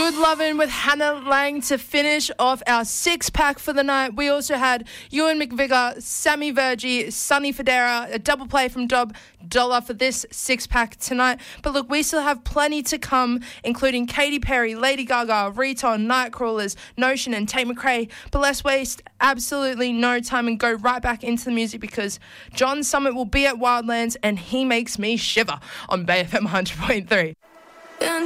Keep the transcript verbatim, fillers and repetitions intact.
Good Lovin' with Hannah Lang to finish off our six-pack for the night. We also had Ewan McVicker, Sammy Vergie, Sonny Fodera, a double play from Dob Dollar for this six-pack tonight. But look, we still have plenty to come, including Katy Perry, Lady Gaga, Riton, Nightcrawlers, Notion and Tate McRae. But let's waste absolutely no time and go right back into the music because John Summit will be at Wildlands and he makes me shiver on Bay F M one hundred point three.